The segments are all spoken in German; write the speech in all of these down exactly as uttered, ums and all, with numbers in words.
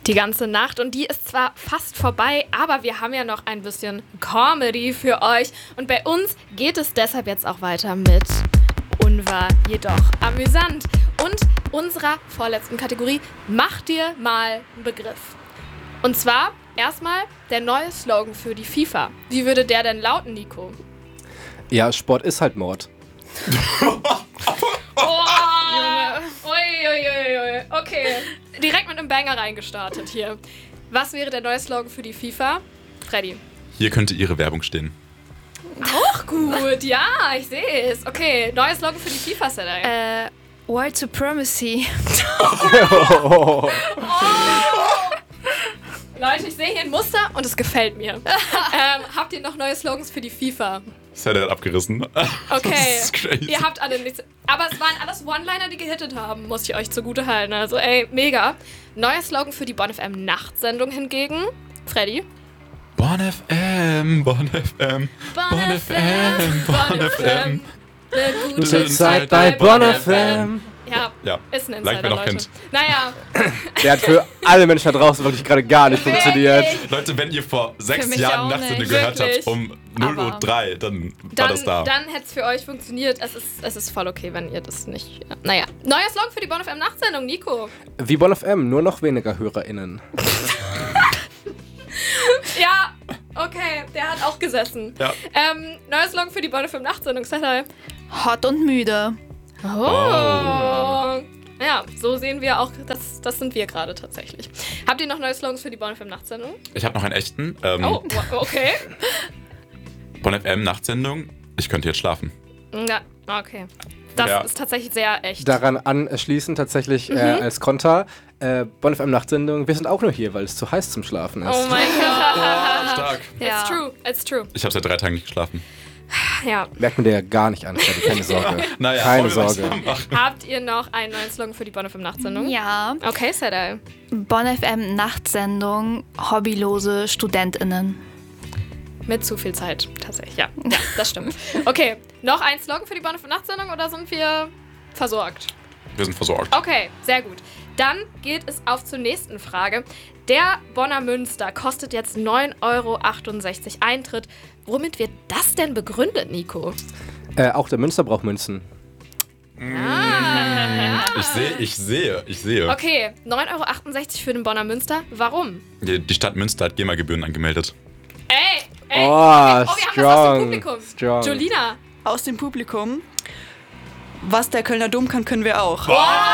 Die ganze Nacht und die ist zwar fast vorbei, aber wir haben ja noch ein bisschen Comedy für euch und bei uns geht es deshalb jetzt auch weiter mit Unwahr, jedoch amüsant und unserer vorletzten Kategorie Mach dir mal einen Begriff. Und zwar erstmal der neue Slogan für die FIFA. Wie würde der denn lauten, Nico? Ja, Sport ist halt Mord. Oh, ui, ui, ui, ui. Okay, direkt mit einem Banger reingestartet hier. Was wäre der neue Slogan für die FIFA? Freddy. Hier könnte Ihre Werbung stehen. Auch gut, ja, ich sehe es. Okay, neues Slogan für die FIFA, Saturday. Äh, White Supremacy. Oh. Leute, ich sehe hier ein Muster und es gefällt mir. ähm, habt ihr noch neue Slogans für die FIFA? Das hat er abgerissen. Okay, Das ist crazy. Ihr habt alle nichts. Aber es waren alles One-Liner, die gehittet haben, muss ich euch zugute halten. Also ey, mega. Neuer Slogan für die Bonn F M Nachtsendung hingegen. Freddy? Bonn F M, Bonn F M, Bonn F M, Bonn F M. Eine Gute gute Zeit bei Bonn F M. Ja, Ja, ist ein like Insider, wer noch Leute. kennt. Naja, Der hat für alle Menschen da draußen wirklich gerade gar nicht funktioniert. Leute, wenn ihr vor sechs mich Jahren auch Nachtsendung nicht. gehört Wirklich. habt um null Uhr drei, dann war dann, das da. dann hätte es für euch funktioniert. Es ist, es ist voll okay, wenn ihr das nicht... Ja. Naja, neuer Slogan für die Bonn F M Nachtsendung, Nico. Wie Bonn F M, nur noch weniger HörerInnen. Ja, okay, der hat auch gesessen. Ja. Ähm, neuer Slogan für die Bonn F M Nachtsendung, Saturday. Hot und müde. Oh. Ja, so sehen wir auch, das, das sind wir gerade tatsächlich. Habt ihr noch neue Slogans für die Bonn F M Nachtsendung? Ich habe noch einen echten. Ähm, Oh, wo- okay. Bonn F M Nachtsendung. Ich könnte jetzt schlafen. Ja, okay. Das Ja. ist tatsächlich sehr echt. Daran anschließend tatsächlich äh, als Konter, äh, Bonn F M Nachtsendung, wir sind auch nur hier, weil es zu heiß zum Schlafen ist. Oh mein Gott. Stark. Ja. It's true, it's true. Ich habe seit drei Tagen nicht geschlafen. Ja. Merkt man dir ja gar nicht an, Freddy, keine Sorge. Naja, Keine wollen wir Sorge. weitermachen? Habt ihr noch einen neuen Slogan für die Bonn F M Nachtsendung? Ja. Okay, Saturday. Bonn F M Nachtsendung, hobbylose StudentInnen. Mit zu viel Zeit, tatsächlich. Ja, ja, das stimmt. Okay, noch ein Slogan für die Bonn F M Nachtsendung oder sind wir versorgt? Wir sind versorgt. Okay, sehr gut. Dann geht es auf zur nächsten Frage. Der Bonner Münster kostet jetzt neun Euro achtundsechzig Eintritt. Womit wird das denn begründet, Nico? Äh, auch der Münster braucht Münzen. Ah. Ich sehe, ich sehe, ich sehe. Okay, neun Euro achtundsechzig für den Bonner Münster. Warum? Die, die Stadt Münster hat GEMA-Gebühren angemeldet. Ey, ey. Oh, oh, wir haben was aus dem strong. Publikum. Strong. Julina. Aus dem Publikum. Was der Kölner Dom kann, können wir auch.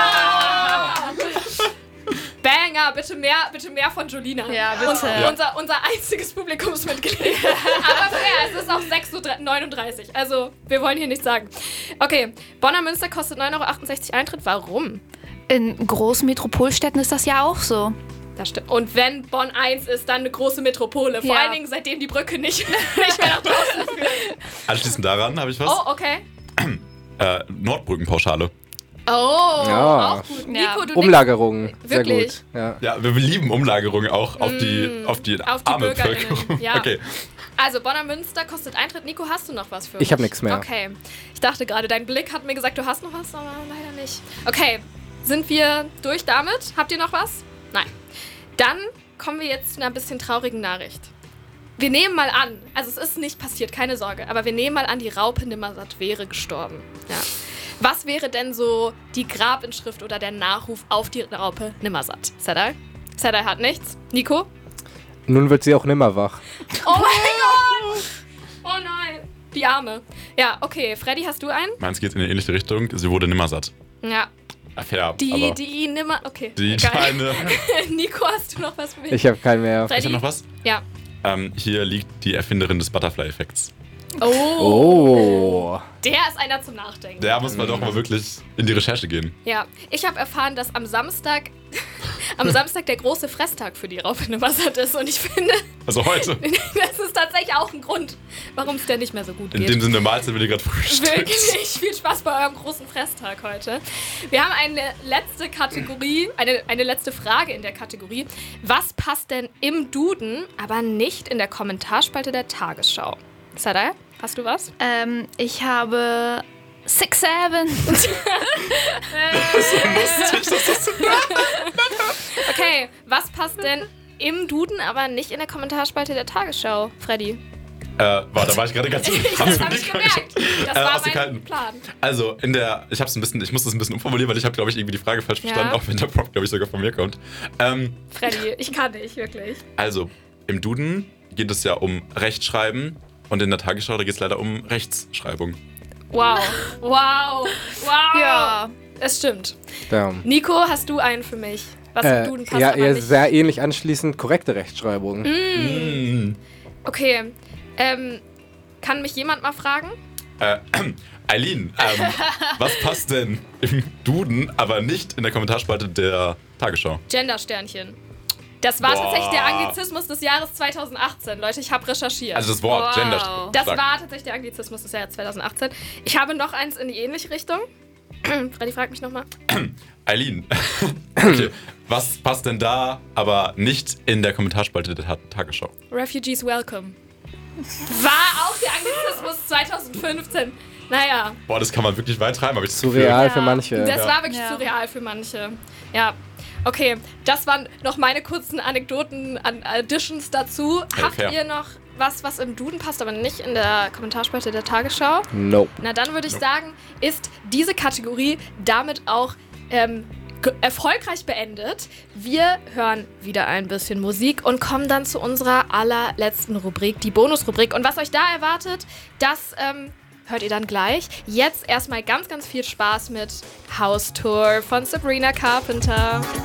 Banger, bitte mehr, bitte mehr von Julina. Ja, bitte. Und, Ja. Unser, unser einziges Publikumsmitglied. Aber fair, es ist auch sechs Uhr neununddreißig. Also, wir wollen hier nichts sagen. Okay, Bonner Münster kostet neun Euro achtundsechzig Eintritt. Warum? In großen Metropolstädten ist das ja auch so. Das stimmt. Und wenn Bonn eins ist, dann eine große Metropole. Vor Ja. allen Dingen, seitdem die Brücke nicht, nicht mehr nach draußen führt. Anschließend daran habe ich was. Oh, okay. Äh, Nordbrückenpauschale. Oh, Ja. auch gut. Ja. Nico, du Umlagerung, sehr Wirklich? gut. Ja. Ja, wir lieben Umlagerungen auch auf die, auf die, Mm. auf die arme BürgerInnen. Bevölkerung. Ja. Okay. Also, Bonner Münster kostet Eintritt. Nico, hast du noch was für uns? Ich hab nix mehr. Okay. Ich dachte gerade, dein Blick hat mir gesagt, du hast noch was, aber leider nicht. Okay, sind wir durch damit? Habt ihr noch was? Nein. Dann kommen wir jetzt zu einer bisschen traurigen Nachricht. Wir nehmen mal an, also es ist nicht passiert, keine Sorge, aber wir nehmen mal an, die Raupe Nimmersatt wäre gestorben. Ja. Was wäre denn so die Grabinschrift oder der Nachruf auf die Raupe Nimmersatt? Sedai? Sedai hat nichts. Nico? Nun wird sie auch nimmer wach. Oh mein Gott! Oh nein! Die Arme. Ja, okay. Freddy, hast du einen? Meins geht in eine ähnliche Richtung. Sie wurde nimmer satt. Ja. Ah, fair, Die, aber die nimmer. Okay. die egal. kleine. Nico, hast du noch was für mich? Ich habe keinen mehr. Freddy? Ist da noch was? Ja. Ähm, hier liegt die Erfinderin des Butterfly-Effekts. Oh. Oh. Der ist einer zum Nachdenken. Da muss man doch mal wirklich in die Recherche gehen. Ja. Ich habe erfahren, dass am Samstag. am Samstag der große Fresstag für die Raupe Nimmersatt ist. Und ich finde, Also heute. das ist tatsächlich auch ein Grund, warum es dir nicht mehr so gut In geht. dem Sinne, Mahlzeit will ich gerade frühstückt. Wirklich viel Spaß bei eurem großen Fresstag heute. Wir haben eine letzte Kategorie, eine, eine letzte Frage in der Kategorie. Was passt denn im Duden, aber nicht in der Kommentarspalte der Tagesschau? Sadai, hast du was? Ähm, ich habe Six Seven. Okay, was passt denn im Duden, aber nicht in der Kommentarspalte der Tagesschau, Freddy? Äh, warte, da war ich gerade ganz Das habe ich gemerkt. Das Äh, war aus den mein Kalten. Plan. Also, in der, ich hab's ein bisschen, ich muss das ein bisschen umformulieren, weil ich habe, glaube ich, irgendwie die Frage falsch Ja. verstanden, auch wenn der Prompt, glaube ich, sogar von mir kommt. Ähm, Freddy, ich kann nicht, wirklich. also, im Duden geht es ja um Rechtschreiben und in der Tagesschau, da geht es leider um Rechtschreibung. Wow, wow, wow. Ja. Es stimmt. Ja. Nico, hast du einen für mich? Was im Äh, Duden passt, ja, aber eher nicht. sehr ähnlich anschließend korrekte Rechtschreibung. Mm. Okay, ähm, kann mich jemand mal fragen? Äh, Eileen, ähm, was passt denn im Duden, aber nicht in der Kommentarspalte der Tagesschau? Gendersternchen. Das war Boah. tatsächlich der Anglizismus des Jahres zweitausendachtzehn. Leute, ich habe recherchiert. Also das Wort Wow. Gender. das sag. war tatsächlich der Anglizismus des Jahres zweitausendachtzehn. Ich habe noch eins in die ähnliche Richtung. Freddy, frag mich nochmal. Eileen, okay, was passt denn da, aber nicht in der Kommentarspalte der Ta Tagesschau? Refugees Welcome. War auch der Anglizismus zweitausendfünfzehn. Naja. Boah, das kann man wirklich weit treiben, habe ich das Surreal Ja, für manche. Das Ja. war wirklich Ja. surreal für manche. Ja. Okay, das waren noch meine kurzen Anekdoten an Additions dazu. Hey, Habt fair. ihr noch was, was im Duden passt, aber nicht in der Kommentarspalte der Tagesschau? Nope. Na, dann würde ich Nope. sagen, ist diese Kategorie damit auch ähm, ge- erfolgreich beendet. Wir hören wieder ein bisschen Musik und kommen dann zu unserer allerletzten Rubrik, die Bonusrubrik. Und was euch da erwartet, das ähm, hört ihr dann gleich. Jetzt erstmal ganz, ganz viel Spaß mit House Tour von Sabrina Carpenter.